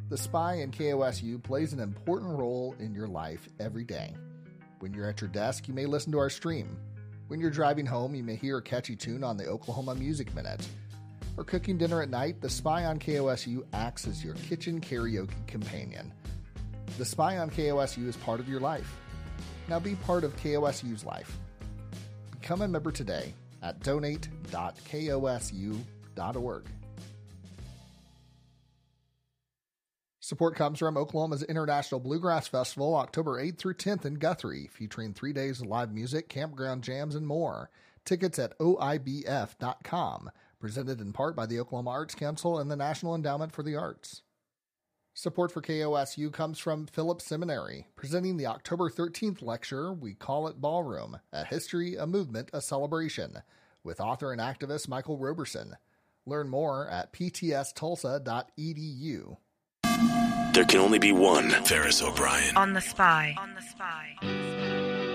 The Spy and KOSU plays an important role in your life every day. When you're at your desk, you may listen to our stream. When you're driving home, you may hear a catchy tune on the Oklahoma Music Minute. Or cooking dinner at night, The Spy on KOSU acts as your kitchen karaoke companion. The Spy on KOSU is part of your life. Now be part of KOSU's life. Become a member today at donate.kosu.org. Support comes from Oklahoma's International Bluegrass Festival, October 8th through 10th in Guthrie, featuring 3 days of live music, campground jams, and more. Tickets at oibf.com, presented in part by the Oklahoma Arts Council and the National Endowment for the Arts. Support for KOSU comes from Phillips Seminary, presenting the October 13th lecture, We Call It Ballroom, A History, a Movement, a Celebration, with author and activist Michael Roberson. Learn more at ptstulsa.edu. There can only be one Ferris O'Brien. On the Spy.